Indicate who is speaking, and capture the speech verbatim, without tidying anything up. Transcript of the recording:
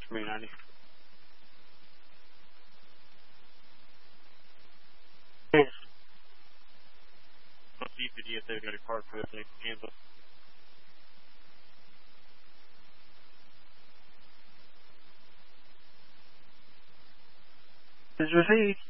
Speaker 1: three ninety. Let's see if they've got a card for this Kansas. Is received.